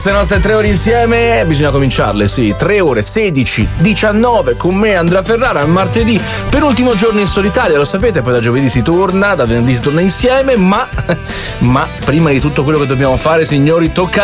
Queste nostre 3 ore insieme bisogna cominciarle, sì. 3 ore, 16, 19 con me Andrea Ferrara, martedì, penultimo giorno in solitaria, lo sapete, poi da giovedì si torna, da venerdì si torna insieme, ma prima di tutto quello che dobbiamo fare, signori, tocca